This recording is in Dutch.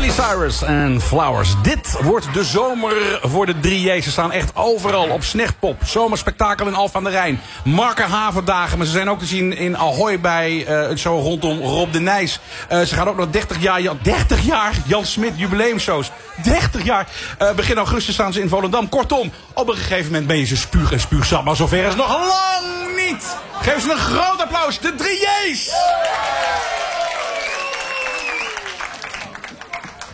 Miley Cyrus en Flowers. Dit wordt de zomer voor de 3J's. Ze staan echt overal op Snechtpop, Zomerspektakel in Alphen aan de Rijn, Markerhavendagen. Maar ze zijn ook te zien in Ahoy bij het show rondom Rob de Nijs. Ze gaan ook nog 30 jaar Jan Smit jubileumshows. 30 jaar. Begin augustus staan ze in Volendam. Kortom, op een gegeven moment ben je ze spuug en spuugzat. Maar zover is nog lang niet. Geef ze een groot applaus. De 3J's.